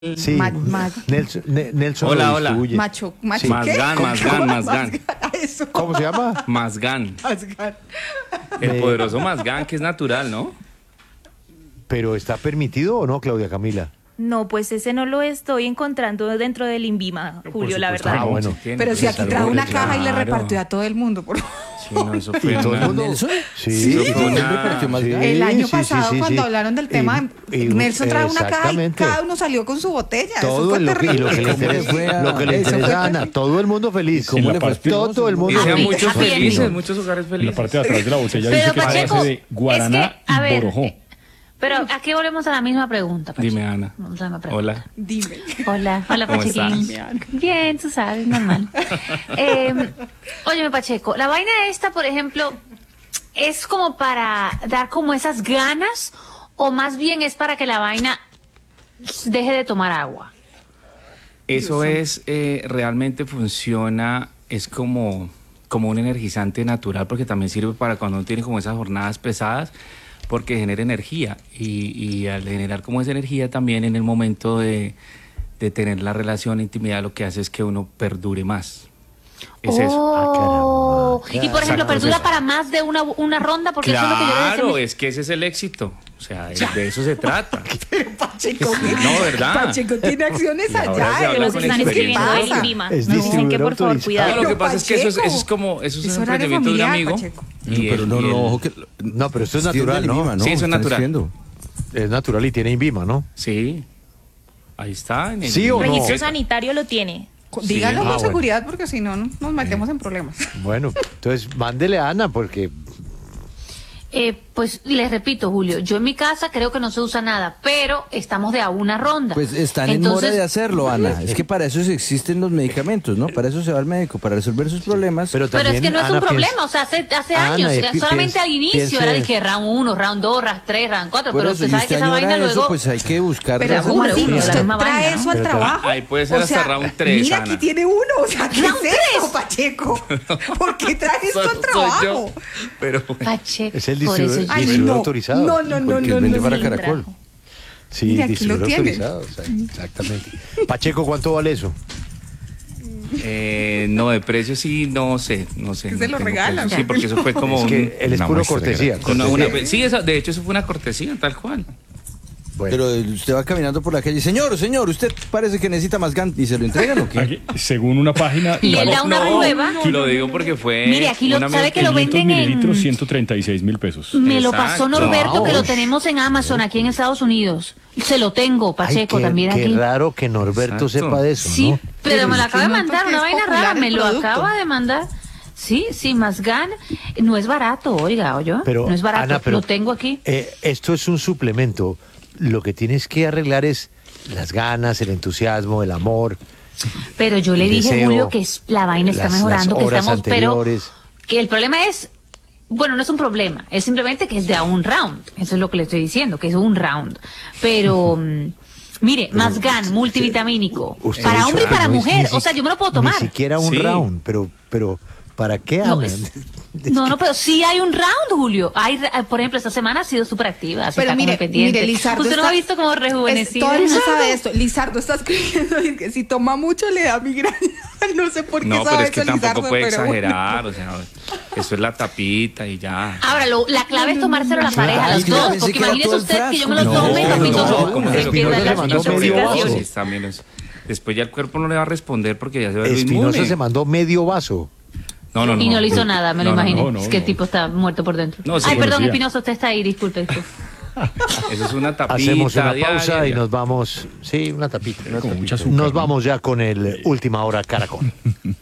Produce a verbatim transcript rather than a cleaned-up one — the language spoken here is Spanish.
Sí, Ma- ma- Nelson, Ne- Nelson Hola, lo hola. distribuye. macho, macho, Sí. Más ¿qué? gan, ¿Cómo- más cómo? gan, más gan. Eso. ¿Cómo se llama? Mazgán. Más gan. El Me- poderoso Mazgán, que es natural, ¿no? ¿Pero está permitido o no, Claudia Camila? No, pues ese no lo estoy encontrando dentro del INVIMA, Julio, la supuesto verdad. que Ah, no, bueno. sí tiene, Pero pues, si es aquí algo trajo una que- caja y le claro. repartió a todo el mundo. Por... Sí, no, eso fue Y todo el una- mundo. ¿Nelson? Sí, Sí, todo el ¿quién mundo. repartió más gas? El año sí, sí, pasado, sí, cuando sí. hablaron del tema, Y- y- Nelson trajo una caja y exactamente. cada uno salió con su botella. Eso Todo fue lo que, y lo que le ¿Cómo le interesa, fue a- lo que le Eso interesa fue a Ana, todo el mundo feliz. ¿Cómo En le la fue? parte- Todo el Y mundo sean Happy- feliz. muchos happy felices, ending. muchos hogares En la felices. parte de atrás de la botella Pero dice que es a Pacheco, base de guaraná es que, a y ver, borojó. eh, pero aquí volvemos a la misma pregunta, Pacheco. Dime, Ana. Vamos a la misma pregunta. Hola. Dime. Hola, hola ¿Cómo Pachequín. estás? Bien, tú sabes, normal. eh, óyeme, Pacheco, la vaina esta, por ejemplo, ¿es como para dar como esas ganas o más bien es para que la vaina deje de tomar agua? Eso es, eh, realmente funciona, es como, como un energizante natural, porque también sirve para cuando uno tiene como esas jornadas pesadas, porque genera energía. Y, y al generar como esa energía también en el momento de, de tener la relación, intimidad, lo que hace es que uno perdure más. Es eso. Oh, caramba. y por ejemplo, Exacto, ¿perdura es eso. para más de una, una ronda? Porque eso es lo que yo le decía a Claro, mi- es que ese es el éxito. O sea, de, de eso se trata. Pacheco, No, ¿verdad? Pacheco tiene acciones Y ahora se allá. habla Nos con están escribiendo experiencia. del ¿Qué pasa? INVIMA. Es Nos dicen que distribuidor por favor, autorizado. No, cuidado. lo que pasa es que eso es, Pacheco. eso es como eso es Es un horario emprendimiento de un familiar, amigo. Pacheco. Y Pero él- no, y no, él- ojo que... No, pero esto es Sí, natural, del ¿no? INVIMA, Sí, eso es Están natural. escribiendo. Es natural y tiene INVIMA, ¿no? Sí. Ahí está. En el- ¿Sí o no? Registro sanitario lo tiene. Díganlo Ah, con bueno. seguridad porque si no nos metemos en problemas. Bueno, entonces mándele a Ana porque Eh, pues les repito, Julio, yo en mi casa creo que no se usa nada, pero estamos de a una ronda. Pues están en Entonces, mora de hacerlo, Ana. Es que para eso existen los medicamentos, ¿no? Para eso se va al médico, para resolver sus problemas. pero Pero también es que no es Ana un problema, piensa- o sea, hace, hace Ana, años, eh, pi- solamente piensa- al inicio piense- era de que round uno, round dos, round tres, round cuatro, Por pero eso, usted y sabe usted que esa añora vaina eso, luego... pues hay que buscar... Pero las ¿cómo así? seguro, la ¿Usted misma trae vaina, ¿no? eso al Pero trabajo? ahí puede ser hasta round tres, Mira, Ana. aquí tiene uno. O sea, ¿qué ¿Round es eso, Pacheco? ¿Por qué trae esto Soy- al soy trabajo? yo, pero Pacheco, Es el por eso distribuidor, yo- Ay, distribuidor no. autorizado. No, no, no, Porque no, él vende no. para sí, Caracol. trajo. Sí, Mira, aquí lo distribuidor tiene. autorizado. o sea, exactamente. Pacheco, ¿cuánto vale eso? eh, no, de precio sí, no sé, no sé. Que no se lo tengo regalan. precio. Sí, porque eso fue como Es un- que él es una puro muestra cortesía. gratis. una- una- cortesía. sí, eso- de hecho eso fue una cortesía, tal cual. Bueno, Pero usted va caminando por la calle, señor, señor, usted parece que necesita más gan y se lo entregan o qué? Aquí, según una página... Y él vale da una renueva. Lo digo porque fue. Mire, aquí lo- un amigo ¿sabe que lo quinientos venden en- mililitros, ciento treinta y seis mil pesos. Me lo Exacto. pasó Norberto, que Wow. lo tenemos en Amazon aquí en Estados Unidos. Se lo tengo, ay, Pacheco, qué, también qué aquí. raro que Norberto Exacto. sepa de eso, Sí, ¿no? pero me lo es acaba que de no, mandar, porque una es vaina popular rara, el me lo producto. acaba de mandar. Sí, sí, más gan. No es barato, oiga, ¿oyó? Pero, no es barato, Ana, pero, lo tengo aquí. eh, esto es un suplemento. Lo que tienes que arreglar es las ganas, el entusiasmo, el amor. Pero yo le el dije, deseo, Julio, que es- la vaina está las- mejorando, las que horas estamos, pero anteriores. que el problema es, bueno, no es un problema, es simplemente que es de a un round. Eso es lo que le estoy diciendo, que es un round. Pero, mm, mire, más gan, multivitamínico, Usted para ha hombre y dicho para que no es mujer. ni O sea, si- yo me lo puedo tomar. Ni siquiera un Sí. round, pero, pero ¿para qué, No, Ana? es- No, no, pero sí hay un round, Julio. Hay, eh, por ejemplo, esta semana ha sido súper activa. así Pero está como mire, pendiente. mire, Lizardo Usted no está- ha visto como Es, rejuvenecido. todo el mundo sabe esto. Lizardo está escribiendo y que si toma mucho le da migraña. No sé por qué No, sabe pero es que eso, tampoco Lizardo, puede pero bueno. exagerar, o sea, eso es la tapita y ya. Ahora, lo- la clave es tomárselo a la pareja, Ay, los yo dos. pensé Porque que era imagínese todo el usted que yo me lo frasco. tome y No, lo pito no, yo. como Es que que Espinosa da se las mandó medio intoxicaciones. vaso. Sí, también es- después ya el cuerpo no le va a responder porque ya se va a ver Espinosa inmune. se mandó medio vaso. No, no, no. Y no le hizo nada, me lo No, no, imaginé. no, no, es que el no. tipo está muerto por dentro. No, sí, Ay, perdón, conocía. Espinosa, usted está ahí, disculpe. disculpe. Eso es una tapita. Hacemos una diaria, pausa y ya. nos vamos. Sí, una tapita. una Como tapita. mucha azúcar, Nos ¿no? vamos ya con el Última Hora Caracol.